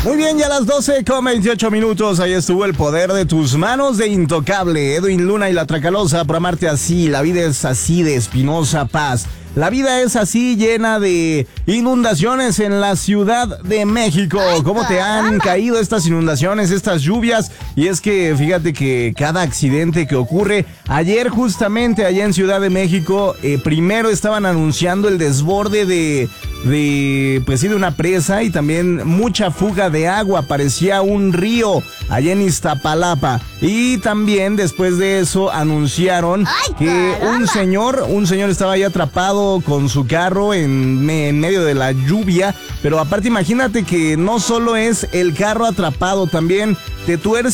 Muy bien, ya a las 12:28. Ahí estuvo El Poder de Tus Manos de Intocable, Edwin Luna y La Tracalosa, por amarte así. La vida es así de Espinosa Paz. La vida es así, llena de inundaciones en la Ciudad de México. ¿Cómo te han caído estas inundaciones, estas lluvias? Y es que fíjate que cada accidente que ocurre, ayer justamente allá en Ciudad de México, primero estaban anunciando el desborde de una presa y también mucha fuga de agua, parecía un río allá en Iztapalapa. Y también después de eso anunciaron que un señor estaba ahí atrapado con su carro en medio de la lluvia, pero aparte imagínate que no solo es el carro atrapado, también te tuerce